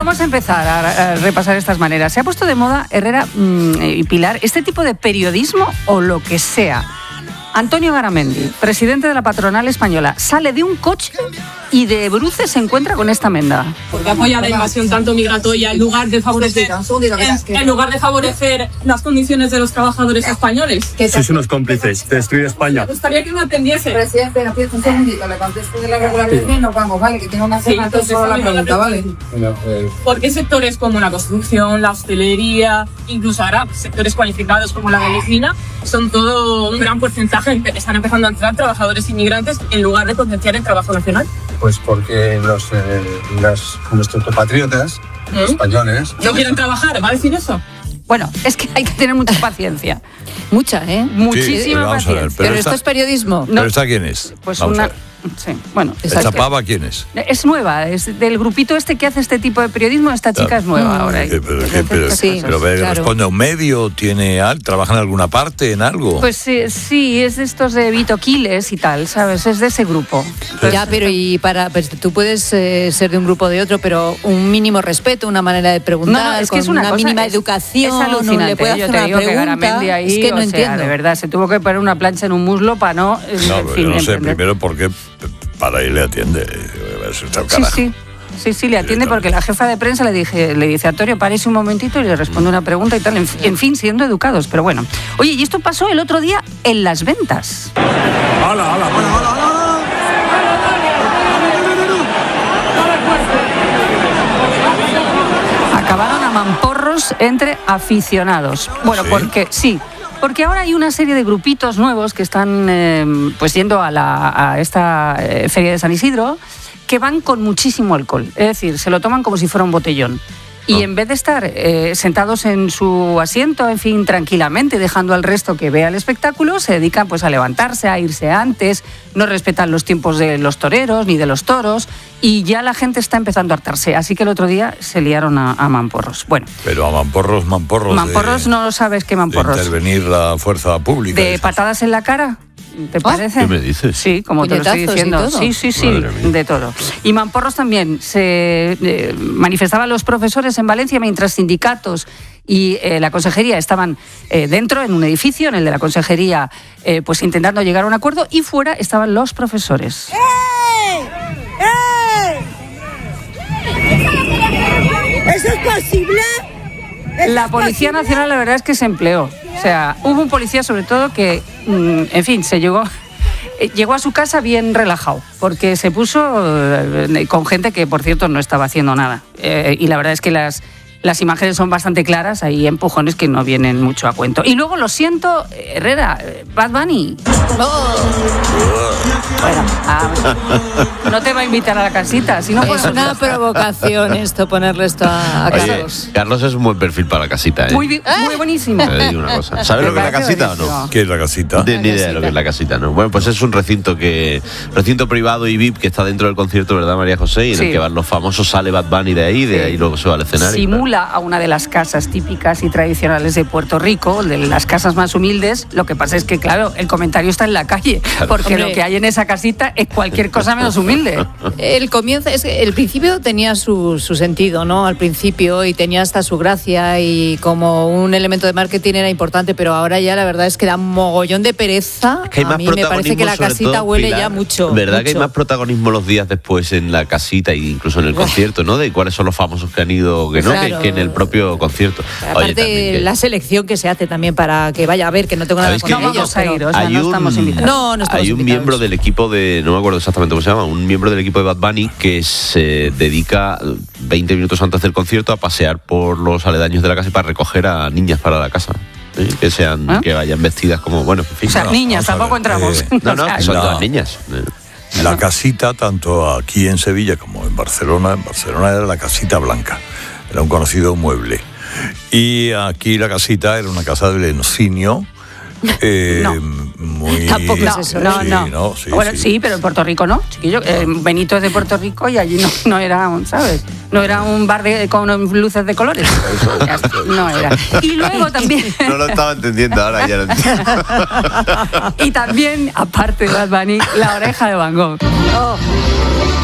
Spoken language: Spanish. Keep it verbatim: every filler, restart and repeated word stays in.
Vamos a empezar a, a repasar estas maneras. Se ha puesto de moda, Herrera mmm, y Pilar, este tipo de periodismo o lo que sea. Antonio Garamendi, presidente de la patronal española, sale de un coche y de bruces se encuentra con esta menda. Porque apoya la invasión tanto migratoria en lugar de favorecer, en, en lugar de favorecer las condiciones de los trabajadores españoles. Sois unos cómplices de destruir España. Me gustaría que me atendiese. Presidente, me pides un segundito, le contesto de la regularidad y nos vamos, ¿vale? Que tengo una cena, entonces la pregunta, ¿vale? ¿Por qué sectores como la construcción, la hostelería, incluso ahora sectores cualificados como la medicina, son todo un gran porcentaje que están empezando a entrar trabajadores inmigrantes en lugar de potenciar el trabajo nacional? Pues porque los, eh, los, nuestros compatriotas ¿Mm? españoles... ¿No quieren trabajar? ¿Va a decir eso? Bueno, es que hay que tener mucha paciencia. Mucha, ¿eh? Muchísima sí, paciencia. Ver, pero pero esta, esto es periodismo. ¿Pero no. esta quién es? Pues vamos una... Sí, bueno, ¿Esta pava quién es? Es nueva, es del grupito este que hace este tipo de periodismo. Esta chica claro. es nueva ahora. ¿Qué, pero, qué, pero, sí, pero ve, claro. ¿Responde a un medio? ¿Tiene al, ¿Trabaja en alguna parte, en algo? Pues sí, sí, es de estos de Vito Quiles y tal, ¿sabes? Es de ese grupo. Sí. Ya, pero y para pues, tú puedes eh, ser de un grupo o de otro, pero un mínimo respeto, una manera de preguntar, no, no, es que con es una, una cosa, mínima es, educación, es alucinante. no le puede Yo hacer te una digo pregunta. que Garamendi ahí, es que no o sea, entiendo. de verdad, se tuvo que poner una plancha en un muslo para no... No, en pero fin, no sé, emprender. primero porque para ahí le atiende. Eso está el Sí, carajo. sí. Sí, sí, le atiende porque la jefa de prensa le dije, le dice, Antonio, párese un momentito y le responde una pregunta y tal. En, en fin, siendo educados, pero bueno. Oye, y esto pasó el otro día en Las Ventas. ¡Hala, hala, hala, hala! Acabaron a mamporros entre aficionados. Bueno, ¿Sí? porque sí. Porque ahora hay una serie de grupitos nuevos que están eh, pues yendo a, la, a esta eh, feria de San Isidro, que van con muchísimo alcohol. Es decir, se lo toman como si fuera un botellón. Y en vez de estar eh, sentados en su asiento, en fin, tranquilamente, dejando al resto que vea el espectáculo, se dedican pues a levantarse, a irse antes, no respetan los tiempos de los toreros ni de los toros, y ya la gente está empezando a hartarse. Así que el otro día se liaron a, a mamporros. Bueno. Pero a mamporros, mamporros. Mamporros de, no sabes qué mamporros. De intervenir la fuerza pública. De esas. patadas en la cara. ¿Te parece? ¿Qué me dices? Sí, como te lo estoy Puñetazos y diciendo. todo. Sí, sí, sí, Madre mía. de todo. Y mamporros también. Se eh, manifestaban los profesores en Valencia mientras sindicatos y eh, la consejería estaban eh, dentro, en un edificio, en el de la consejería, eh, pues intentando llegar a un acuerdo, y fuera estaban los profesores. ¡Eh! ¡Eh! ¿Eso es posible? La Policía Nacional, la verdad es que se empleó. O sea, hubo un policía sobre todo que, en fin, se llegó, llegó a su casa bien relajado, porque se puso eh, con gente que, por cierto, no estaba haciendo nada. Eh, y la verdad es que las, las imágenes son bastante claras, hay empujones que no vienen mucho a cuento. Y luego, lo siento, Herrera, Bad Bunny. Oh. Bueno, ah, no te va a invitar a la casita, si no Es podemos... una provocación esto, ponerle esto a, a Oye, Carlos. Carlos es un buen perfil para la casita, ¿eh? Muy, bi- muy buenísimo. Te digo una cosa. ¿Sabes lo que es la casita o no? ¿Qué es la casita? De, ni idea de lo que es la casita, ¿no? Bueno, pues es un recinto que recinto privado y V I P que está dentro del concierto, ¿verdad, María José? Y en Sí. el que van los famosos, sale Bad Bunny de ahí, de Sí. ahí luego se va al escenario. Simula a una de las casas típicas y tradicionales de Puerto Rico, de las casas más humildes. Lo que pasa es que, claro, el comentario está en la calle, porque Hombre. lo que hay en esa casita es cualquier cosa menos humilde. El comienzo, es que el principio tenía su, su sentido, ¿no? Al principio, y tenía hasta su gracia, y como un elemento de marketing era importante, pero ahora ya la verdad es que da un mogollón de pereza. Es que hay a más mí me parece que la protagonismo, casita sobre todo, huele Pilar, ya mucho. ¿Verdad que hay mucho. más protagonismo los días después en la casita e incluso en el Uf. concierto, ¿no? De cuáles son los famosos que han ido, que no, Claro. que, que en el propio concierto. Aparte, Oye, también que- la selección que se hace también para que vaya a ver, que no tengo nada ¿Sabéis con que No ellos. vamos a pero- ir, o sea, hay no un, estamos invitados. No, no estamos hay un invitados. miembro del equipo de, no me acuerdo exactamente cómo se llama, un miembro del equipo de Bad Bunny que se dedica veinte minutos antes del concierto a pasear por los aledaños de la casa y para recoger a niñas para la casa. ¿Sí? Que sean, ¿Ah? que vayan vestidas como, bueno, en fin. O sea, No, niñas, vamos a tampoco ver, entramos. eh, No, no, O sea, que son la- todas niñas. La casita, tanto aquí en Sevilla como en Barcelona, en Barcelona era la casita blanca, era un conocido mueble. Y aquí la casita era una casa de Leoncinio, eh, No. muy... Tampoco es No, eso, no, Sí, no. no, sí, bueno, sí. sí. pero en Puerto Rico no, chiquillo. Eh, Benito es de Puerto Rico y allí no, no era, un, ¿sabes? No era un bar de, con luces de colores. Ya está, no era. Y luego también... No lo estaba entendiendo, ahora ya lo entiendo. y también, aparte de Bad Bunny, la oreja de Van Gogh. Oh.